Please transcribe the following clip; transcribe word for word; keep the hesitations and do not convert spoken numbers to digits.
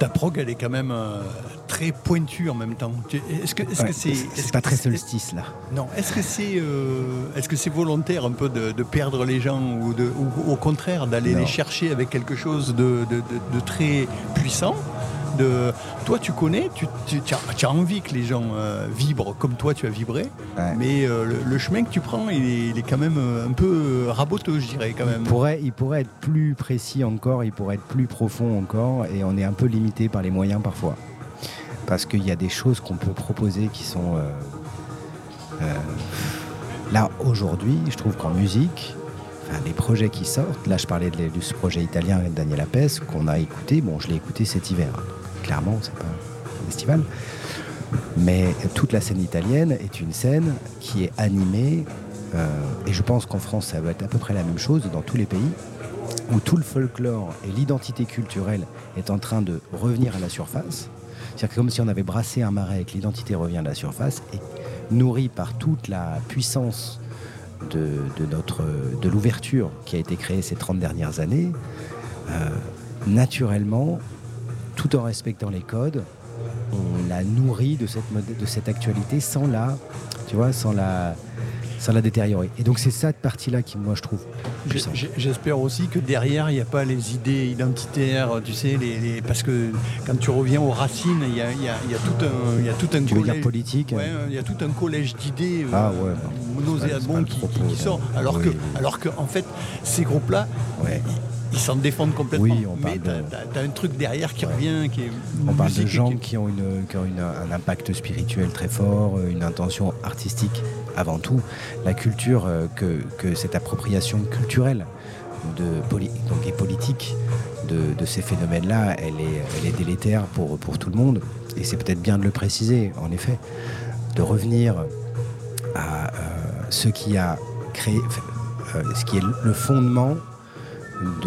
ta prog, elle est quand même euh, très pointue en même temps. Tu- Est-ce que est-ce Ouais, que c'est c'est est-ce pas que très c'est- solstice là. Non, est-ce que c'est euh, est-ce que c'est volontaire un peu de, de perdre les gens ou, de, ou au contraire d'aller Non. les chercher avec quelque chose de, de, de- de très puissant de... Toi, tu connais, tu, tu, tu as, tu as envie que les gens euh, vibrent comme toi, tu as vibré, Ouais. mais euh, le, le chemin que tu prends, il est, il est quand même euh, un peu raboteux, je dirais quand même. Il pourrait, il pourrait être plus précis encore, il pourrait être plus profond encore, et on est un peu limité par les moyens parfois. Parce qu'il y a des choses qu'on peut proposer qui sont... euh, euh, là, aujourd'hui, je trouve qu'en musique, enfin, les projets qui sortent, là je parlais de, de ce projet italien de Daniel Apes, qu'on a écouté, bon je l'ai écouté cet hiver, clairement, c'est pas un festival, mais toute la scène italienne est une scène qui est animée, euh, et je pense qu'en France ça va être à peu près la même chose dans tous les pays, où tout le folklore et l'identité culturelle est en train de revenir à la surface. C'est-à-dire que comme si on avait brassé un marais et que l'identité revient à la surface, et nourrie par toute la puissance de, de, notre, de l'ouverture qui a été créée ces trente dernières années, euh, naturellement, tout en respectant les codes, on la nourrit de cette, mode- de cette actualité sans la, tu vois, sans la, sans la détériorer. Et donc c'est cette partie-là qui, moi, je trouve J'ai- puissante. j'ai- J'espère aussi que derrière, il n'y a pas les idées identitaires, tu sais, les, les- parce que quand tu reviens aux racines, il y a, il y a- il y a tout un, il y a tout un Tu veux dire collège- politique? Ouais, il y a tout un collège d'idées euh, Ah ouais, non. nauséabonds C'est pas le qui, propos, qui- qui sort. non. Alors Oui, que, oui. alors que, en fait, ces groupes-là, Ouais. ils, ils s'en défendent complètement. Oui, on mais parle t'as, de- t'as- t'as un truc derrière qui Ouais. revient, qui est On parle de musique gens qui- qui ont, une, qui ont une- un impact spirituel très fort, une intention artistique avant tout. La culture, euh, que, que cette appropriation culturelle de poli- donc, et politique de, de ces phénomènes-là, elle est, elle est délétère pour, pour tout le monde. Et c'est peut-être bien de le préciser, en effet, de revenir à euh, ce qui a créé, euh, ce qui est le fondement de